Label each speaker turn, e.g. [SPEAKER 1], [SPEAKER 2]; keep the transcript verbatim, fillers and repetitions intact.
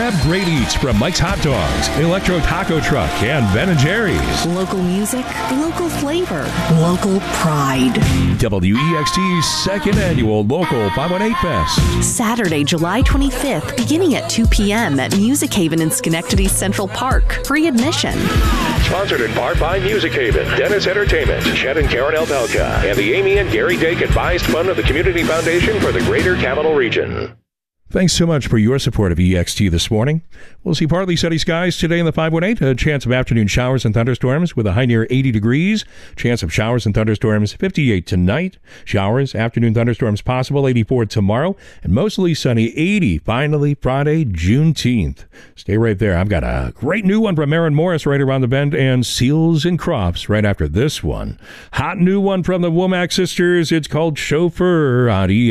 [SPEAKER 1] Grab great eats from Mike's Hot Dogs, Electro Taco Truck, and Ben and Jerry's.
[SPEAKER 2] Local music, local flavor, local pride.
[SPEAKER 1] W E X T's second annual Local five one eight Fest.
[SPEAKER 2] Saturday, July twenty-fifth, beginning at two p.m. at Music Haven in Schenectady Central Park. Free admission.
[SPEAKER 3] Sponsored in part by Music Haven, Dennis Entertainment, Chet and Karen Elpelka, and the Amy and Gary Dake Advised Fund of the Community Foundation for the Greater Capital Region.
[SPEAKER 1] Thanks so much for your support of E X T this morning. We'll see partly sunny skies today in the five one eight. A chance of afternoon showers and thunderstorms with a high near eighty degrees. Chance of showers and thunderstorms fifty-eight tonight. Showers, afternoon thunderstorms possible, eighty-four tomorrow. And mostly sunny, eighty. Finally, Friday, Juneteenth. Stay right there. I've got a great new one from Aaron Morris right around the bend, and Seals and Crofts right after this one. Hot new one from the Womack sisters. It's called Chauffeur on E X T.